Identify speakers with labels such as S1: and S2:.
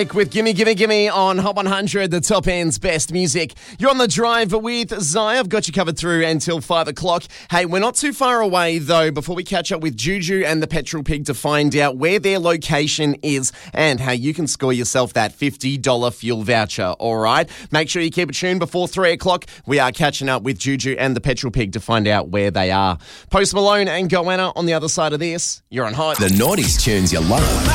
S1: With Gimme Gimme Gimme on Hot 100, the top end's best music. You're on the drive with Zai. I've got you covered through until 5 o'clock. Hey, we're not too far away, though, before we catch up with Juju and the Petrol Pig to find out where their location is and how you can score yourself that $50 fuel voucher, all right? Make sure you keep it tuned before 3 o'clock. We are catching up with Juju and the Petrol Pig to find out where they are. Post Malone and Goanna on the other side of this. You're on Hot.
S2: The Naughties tunes you love.